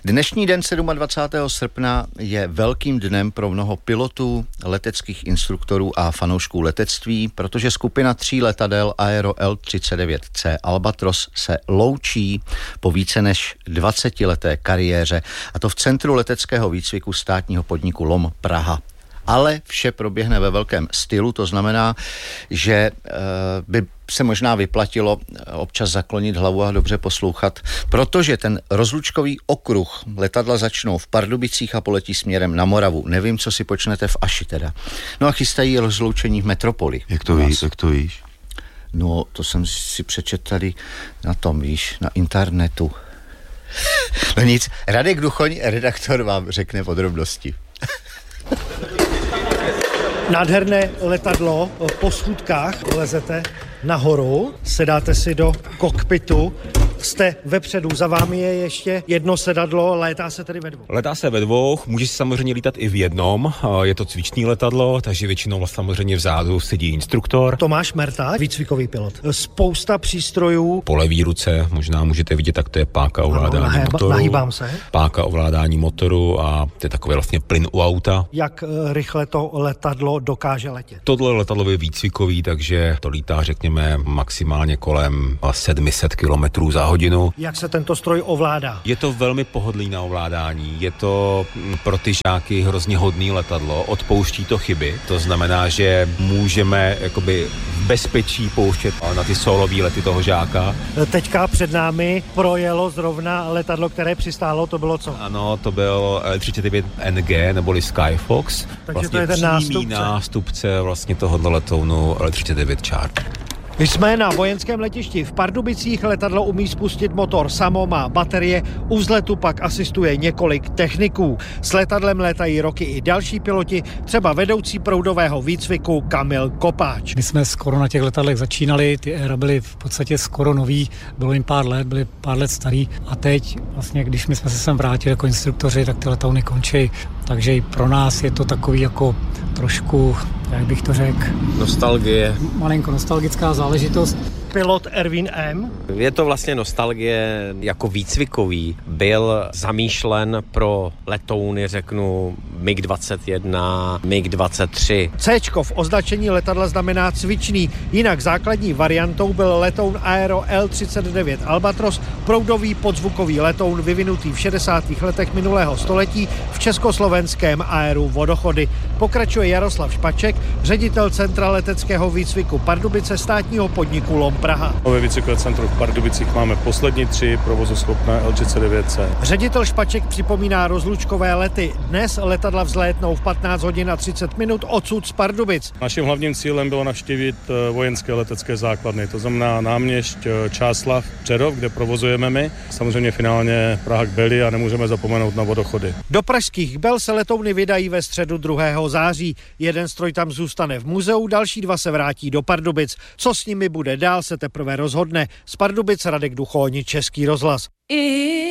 Dnešní den 27. srpna je velkým dnem pro mnoho pilotů, leteckých instruktorů a fanoušků letectví, protože skupina 3 letadel Aero L39C Albatros se loučí po více než 20leté kariéře, a to v centru leteckého výcviku státního podniku LOM Praha. Ale vše proběhne ve velkém stylu, to znamená, že by se možná vyplatilo občas zaklonit hlavu a dobře poslouchat, protože ten rozlučkový okruh letadla začnou v Pardubicích a poletí směrem na Moravu. Nevím, co si počnete v Aši teda. No a chystají rozloučení v metropoli. Jak to víš? No, to jsem si přečetl tady na tom, víš, na internetu. No nic, Radek Duchoň, redaktor, vám řekne podrobnosti. Nádherné letadlo, po schůdkách lezete nahoru, sedáte si do kokpitu, jste vepředu, za vámi je ještě jedno sedadlo, létá se tedy ve dvou. Letá se ve dvou, může si samozřejmě lítat i v jednom, je to cvičný letadlo, takže většinou samozřejmě vzadu sedí instruktor. Tomáš Merta, výcvikový pilot. Spousta přístrojů. Po levý ruce možná můžete vidět, tak to je páka ovládání motoru. Nahýbám se. Páka ovládání motoru a to je takový vlastně plyn u auta. Jak rychle to letadlo dokáže letět? Tohle letadlo je výcvikový, takže to lítá, řekněme, maximálně kolem 700 km za hodinu. Jak se tento stroj ovládá? Je to velmi pohodlný na ovládání, je to pro ty žáky hrozně hodný letadlo, odpouští to chyby, to znamená, že můžeme jakoby v bezpečí pouštět na ty solový lety toho žáka. Teďka před námi projelo zrovna letadlo, které přistálo, to bylo co? Ano, to byl L-39NG neboli Skyfox. Takže vlastně to je ten nástupce vlastně tohoto letounu L-39 Chart. Jsme na vojenském letišti v Pardubicích, letadlo umí spustit motor samo, má baterie, u vzletu pak asistuje několik techniků. S letadlem létají roky i další piloti, třeba vedoucí proudového výcviku Kamil Kopáč. My jsme skoro na těch letadlech začínali, ty éra byly v podstatě skoro nový, bylo jim byly pár let starý a teď vlastně, když my jsme se sem vrátili jako instruktoři, tak ty letouny končí, takže i pro nás je to takový jako trošku, jak bych to řekl, nostalgie. Malinko nostalgická záležitost. Pilot Ervin M. Je to vlastně nostalgie jako výcvikový. Byl zamýšlen pro letouny, řeknu, MiG-21, MiG-23. Cčko v označení letadla znamená cvičný, jinak základní variantou byl letoun Aero L39 Albatros, proudový podzvukový letoun vyvinutý v 60. letech minulého století v československém aeru Vodochody. Pokračuje Jaroslav Špaček, ředitel Centra leteckého výcviku Pardubice státního podniku LOM Praha. Ve výcvikové centru v Pardubicích máme poslední 3 provozuschopné L39C. Ředitel Špaček připomíná rozlučkové lety. Dnes letadla vzlétnou v 15 hodin a 30 minut odsud z Pardubic. Naším hlavním cílem bylo navštívit vojenské letecké základny, to znamená Náměšť, Čáslav, Přerov, kde provozujeme my. Samozřejmě finálně Praha k Beli a nemůžeme zapomenout na Vodochody. Do pražských Bel se letouny vydají ve středu 2. září. Jeden stroj tam zůstane v muzeu, další 2 se vrátí do Pardubic. Co s nimi bude dál, se teprve rozhodne. Z Pardubic Radek Duchoň, Český rozhlas.